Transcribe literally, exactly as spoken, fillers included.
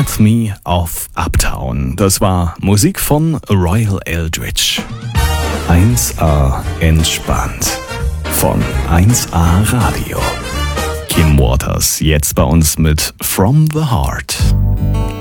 Get Me Off Uptown. Das war Musik von Royal Eldridge. eins A entspannt. Von eins A Radio. Kim Waters jetzt bei uns mit From the Heart.